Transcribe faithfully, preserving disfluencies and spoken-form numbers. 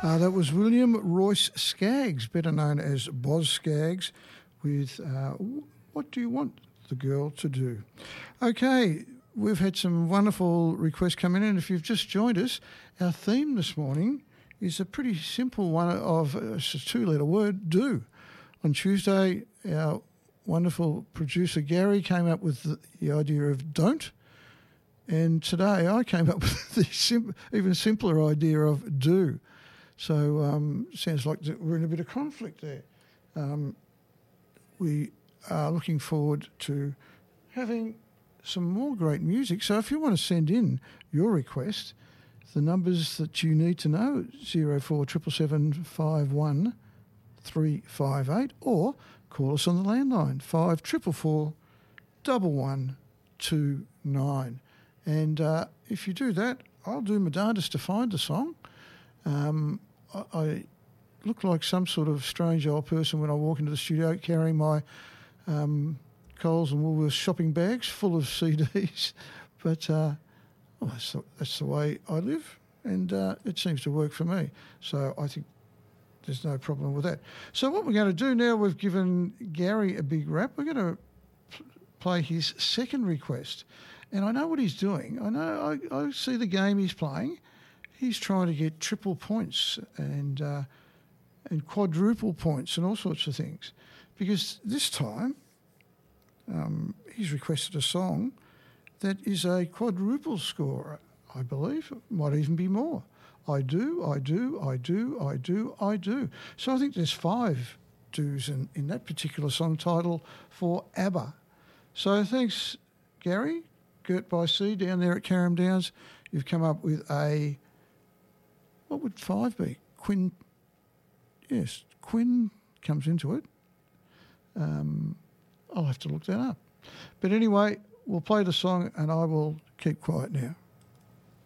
Uh, that was William Royce Skaggs, better known as Boz Skaggs, with uh, What Do You Want the Girl to Do? Okay, we've had some wonderful requests come in, and if you've just joined us, our theme this morning is a pretty simple one of uh, it's a two-letter word, do. On Tuesday, our wonderful producer Gary came up with the, the idea of don't, and today I came up with the sim- even simpler idea of do. So um, sounds like we're in a bit of conflict there. Um, we are looking forward to having some more great music. So if you want to send in your request, the numbers that you need to know, zero four seven seven five one three five eight, or call us on the landline, five four four four one one two nine. And uh, if you do that, I'll do my darndest to find the song. Um, I, I look like some sort of strange old person when I walk into the studio carrying my um, Coles and Woolworths shopping bags full of C Ds. But uh, well, that's, the, that's the way I live, and uh, it seems to work for me. So I think there's no problem with that. So what we're going to do now, we've given Gary a big rap. We're going to p- play his second request. And I know what he's doing. I know I, I see the game he's playing. He's trying to get triple points and uh, and quadruple points and all sorts of things. Because this time um, he's requested a song that is a quadruple scorer, I believe. It might even be more. I do, I do, I do, I do, I do. So I think there's five do's in, in that particular song title for ABBA. So thanks, Gary. Gert by Sea down there at Carrum Downs. You've come up with a... What would five be? Quin, yes, Quin comes into it. Um, I'll have to look that up. But anyway, we'll play the song and I will keep quiet now.